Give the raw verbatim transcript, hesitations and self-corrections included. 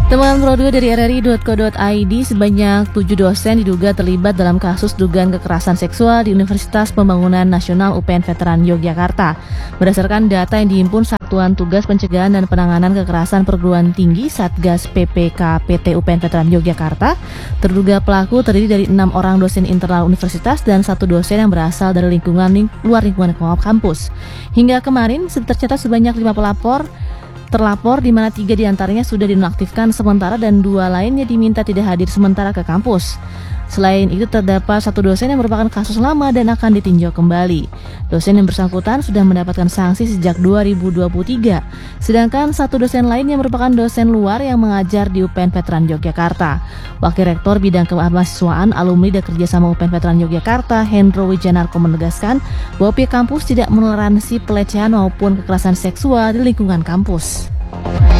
Teman Pro dua dari R R I titik co titik I D, sebanyak tujuh dosen diduga terlibat dalam kasus dugaan kekerasan seksual di Universitas Pembangunan Nasional U P N Veteran Yogyakarta. Berdasarkan data yang dihimpun Satuan Tugas Pencegahan dan Penanganan Kekerasan Perguruan Tinggi Satgas P P K P T U P N Veteran Yogyakarta, terduga pelaku terdiri dari enam orang dosen internal universitas dan satu dosen yang berasal dari lingkungan ling- luar lingkungan kampus. Hingga kemarin tercatat sebanyak lima pelapor terlapor, di mana tiga diantaranya sudah dinonaktifkan sementara dan dua lainnya diminta tidak hadir sementara ke kampus. Selain itu, terdapat satu dosen yang merupakan kasus lama dan akan ditinjau kembali. Dosen yang bersangkutan sudah mendapatkan sanksi sejak dua ribu dua puluh tiga, sedangkan satu dosen lain yang merupakan dosen luar yang mengajar di U P N Veteran Yogyakarta. Wakil Rektor Bidang Kemahasiswaan, Alumni dan Kerjasama U P N Veteran Yogyakarta, Hendro Wijanarko, menegaskan bahwa pihak kampus tidak menoleransi pelecehan maupun kekerasan seksual di lingkungan kampus.